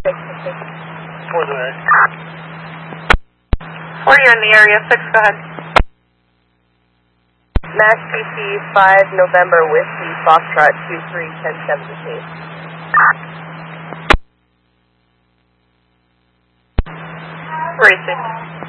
Where are you in the area? 6, go ahead. Max PC 5 November Whiskey Foxtrot 231017. Racing.